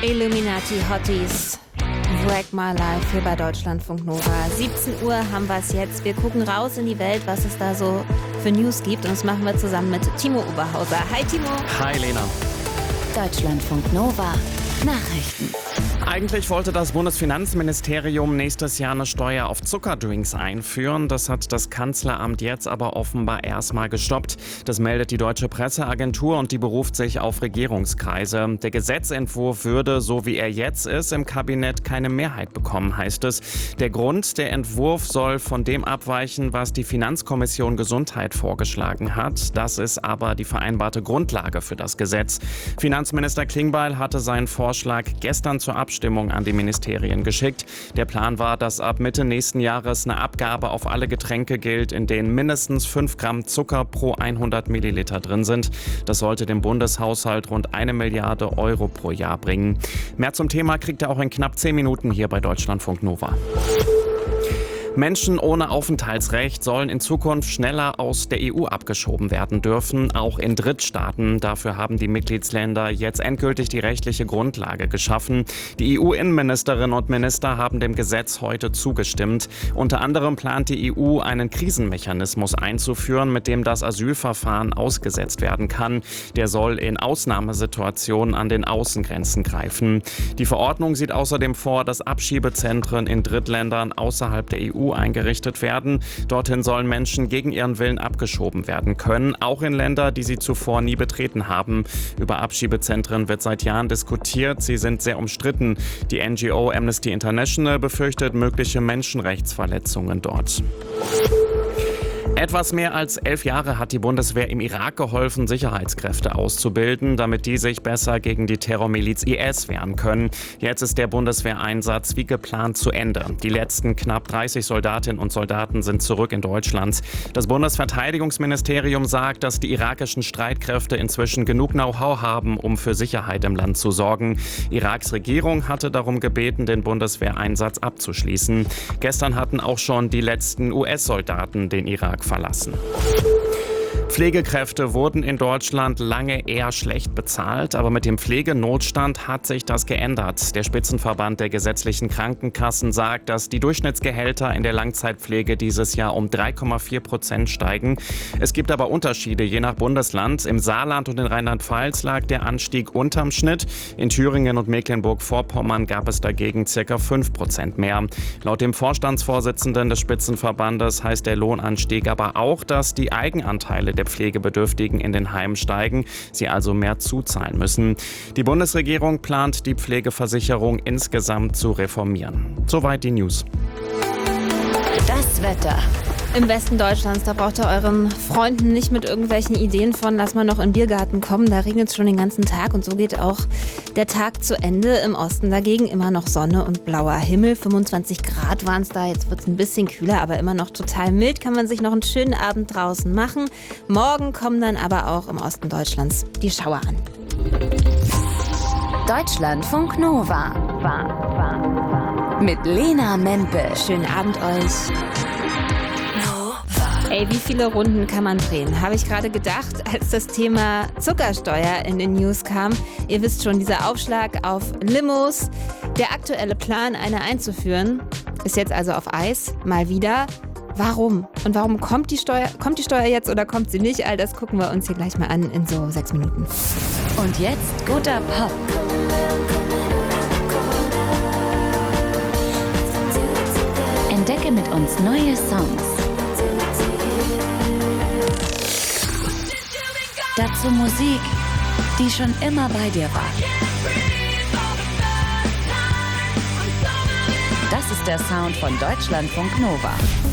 Illuminati Hotties. Wreck My Life hier bei Deutschlandfunk Nova. 17 Uhr haben wir es jetzt. Wir gucken raus in die Welt, was es da so für News gibt. Und das machen wir zusammen mit Timo Oberhauser. Hi Timo. Hi Lena. Deutschlandfunk Nova. Nachrichten. Eigentlich wollte das Bundesfinanzministerium nächstes Jahr eine Steuer auf Zuckerdrinks einführen. Das hat das Kanzleramt jetzt aber offenbar erstmal gestoppt. Das meldet die Deutsche Presseagentur und die beruft sich auf Regierungskreise. Der Gesetzentwurf würde, so wie er jetzt ist, im Kabinett keine Mehrheit bekommen, heißt es. Der Grund, der Entwurf soll von dem abweichen, was die Finanzkommission Gesundheit vorgeschlagen hat. Das ist aber die vereinbarte Grundlage für das Gesetz. Finanzminister Klingbeil hatte seinen Vorschlag gestern zur Abstimmung an die Ministerien geschickt. Der Plan war, dass ab Mitte nächsten Jahres eine Abgabe auf alle Getränke gilt, in denen mindestens 5 Gramm Zucker pro 100 Milliliter drin sind. Das sollte dem Bundeshaushalt rund 1 Milliarde Euro pro Jahr bringen. Mehr zum Thema kriegt ihr auch in knapp 10 Minuten hier bei Deutschlandfunk Nova. Menschen ohne Aufenthaltsrecht sollen in Zukunft schneller aus der EU abgeschoben werden dürfen, auch in Drittstaaten. Dafür haben die Mitgliedsländer jetzt endgültig die rechtliche Grundlage geschaffen. Die EU-Innenministerinnen und Minister haben dem Gesetz heute zugestimmt. Unter anderem plant die EU, einen Krisenmechanismus einzuführen, mit dem das Asylverfahren ausgesetzt werden kann. Der soll in Ausnahmesituationen an den Außengrenzen greifen. Die Verordnung sieht außerdem vor, dass Abschiebezentren in Drittländern außerhalb der EU eingerichtet werden. Dorthin sollen Menschen gegen ihren Willen abgeschoben werden können, auch in Länder, die sie zuvor nie betreten haben. Über Abschiebezentren wird seit Jahren diskutiert. Sie sind sehr umstritten. Die NGO Amnesty International befürchtet mögliche Menschenrechtsverletzungen dort. Etwas mehr als 11 Jahre hat die Bundeswehr im Irak geholfen, Sicherheitskräfte auszubilden, damit die sich besser gegen die Terrormiliz IS wehren können. Jetzt ist der Bundeswehreinsatz wie geplant zu Ende. Die letzten knapp 30 Soldatinnen und Soldaten sind zurück in Deutschland. Das Bundesverteidigungsministerium sagt, dass die irakischen Streitkräfte inzwischen genug Know-how haben, um für Sicherheit im Land zu sorgen. Iraks Regierung hatte darum gebeten, den Bundeswehreinsatz abzuschließen. Gestern hatten auch schon die letzten US-Soldaten den Irak verlassen. Pflegekräfte wurden in Deutschland lange eher schlecht bezahlt, aber mit dem Pflegenotstand hat sich das geändert. Der Spitzenverband der gesetzlichen Krankenkassen sagt, dass die Durchschnittsgehälter in der Langzeitpflege dieses Jahr um 3,4% steigen. Es gibt aber Unterschiede je nach Bundesland. Im Saarland und in Rheinland-Pfalz lag der Anstieg unterm Schnitt. In Thüringen und Mecklenburg-Vorpommern gab es dagegen ca. 5% mehr. Laut dem Vorstandsvorsitzenden des Spitzenverbandes heißt der Lohnanstieg aber auch, dass die Eigenanteile der Pflegebedürftigen in den Heimen steigen, sie also mehr zuzahlen müssen. Die Bundesregierung plant, die Pflegeversicherung insgesamt zu reformieren. Soweit die News. Das Wetter. Im Westen Deutschlands, da braucht ihr euren Freunden nicht mit irgendwelchen Ideen von, lass mal noch in den Biergarten kommen, da regnet es schon den ganzen Tag und so geht auch der Tag zu Ende. Im Osten dagegen immer noch Sonne und blauer Himmel, 25 Grad waren es da, jetzt wird es ein bisschen kühler, aber immer noch total mild, kann man sich noch einen schönen Abend draußen machen. Morgen kommen dann aber auch im Osten Deutschlands die Schauer an. Deutschlandfunk Nova. Mit Lena Mempel. Schönen Abend euch. Ey, wie viele Runden kann man drehen? Habe ich gerade gedacht, als das Thema Zuckersteuer in den News kam. Ihr wisst schon, dieser Aufschlag auf Limos. Der aktuelle Plan, eine einzuführen, ist jetzt also auf Eis. Mal wieder. Warum? Und warum kommt die Steuer? Kommt die Steuer jetzt oder kommt sie nicht? All das gucken wir uns hier gleich mal an in so 6 Minuten. Und jetzt guter Pop. Entdecke mit uns neue Songs. Dazu Musik, die schon immer bei dir war. Das ist der Sound von Deutschlandfunk Nova.